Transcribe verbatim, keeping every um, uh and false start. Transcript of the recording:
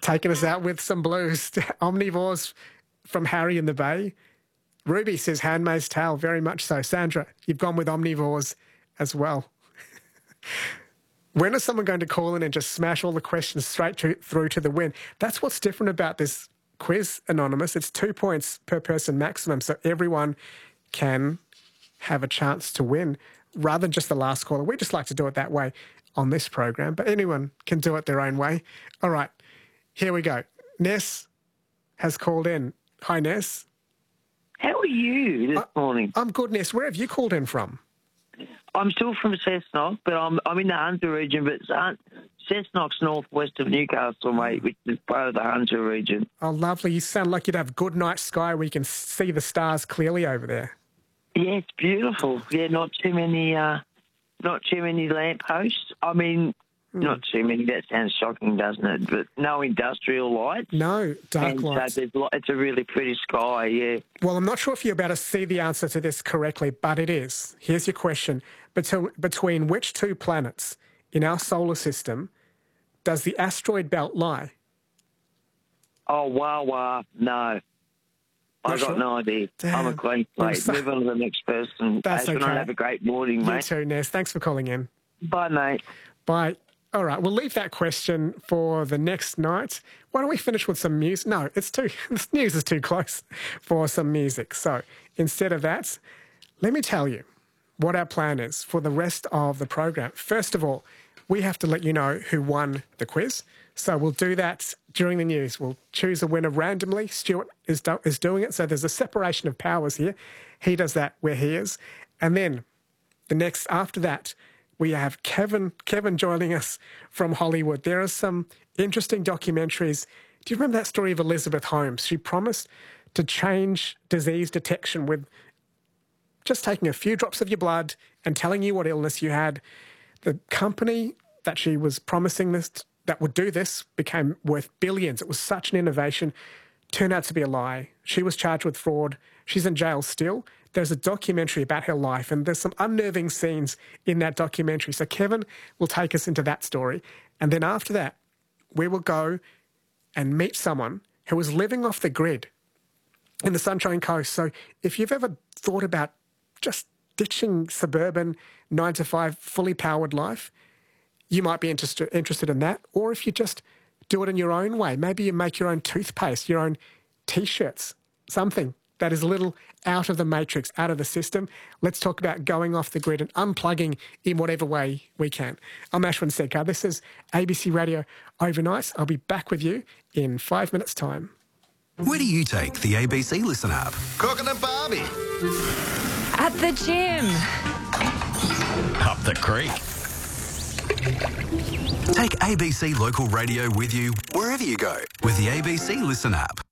taking us out with some blues. Omnivores from Harry in the Bay. Ruby says Handmaid's Tale, very much so. Sandra, you've gone with Omnivores as well. When is someone going to call in and just smash all the questions straight to, through to the win? That's what's different about this quiz, Anonymous. It's two points per person maximum, so everyone can have a chance to win rather than just the last caller. We just like to do it that way on this program, but anyone can do it their own way. All right, here we go. Ness has called in. Hi, Ness. How are you this I, morning? I'm good, Ness. Where have you called in from? I'm still from Cessnock, but I'm I'm in the Hunter region, but Cessnock's northwest of Newcastle, mate, which is part of the Hunter region. Oh, lovely. You sound like you'd have good night sky where you can see the stars clearly over there. Yeah, it's beautiful. Yeah, not too many, uh, not too many lampposts. I mean, mm. not too many. That sounds shocking, doesn't it? But no industrial lights. No, dark and lights. So there's, it's a really pretty sky, yeah. Well, I'm not sure if you're about to see the answer to this correctly, but it is. Here's your question. Between, between which two planets in our solar system does the asteroid belt lie? Oh, wow, wow. No. I've got sure? no idea. Damn. I'm a clean slate. So... Move on to the next person. That's Ashwin, okay. Have a great morning, mate. You too, Ness. Thanks for calling in. Bye, mate. Bye. All right, we'll leave that question for the next night. Why don't we finish with some music? No, it's too, this news is too close for some music. So instead of that, let me tell you what our plan is for the rest of the program. First of all, we have to let you know who won the quiz. So we'll do that during the news. We'll choose a winner randomly. Stuart is, do is doing it. So there's a separation of powers here. He does that where he is. And then the next, after that, we have Kevin, Kevin joining us from Hollywood. There are some interesting documentaries. Do you remember that story of Elizabeth Holmes? She promised to change disease detection with just taking a few drops of your blood and telling you what illness you had. The company that she was promising this, that would do this, became worth billions. It was such an innovation. Turned out to be a lie. She was charged with fraud. She's in jail still. There's a documentary about her life, and there's some unnerving scenes in that documentary. So Kevin will take us into that story. And then after that, we will go and meet someone who was living off the grid in the Sunshine Coast. So if you've ever thought about just ditching suburban nine to five fully powered life, you might be interested interested in that. Or if you just do it in your own way, maybe you make your own toothpaste, your own T-shirts, something that is a little out of the matrix, out of the system. Let's talk about going off the grid and unplugging in whatever way we can. I'm Ashwin Sekar. This is A B C Radio Overnight. I'll be back with you in five minutes' time. Where do you take the A B C Listen app? Cooking a Barbie. At the gym. Up the creek. Take A B C Local Radio with you wherever you go with the A B C Listen app.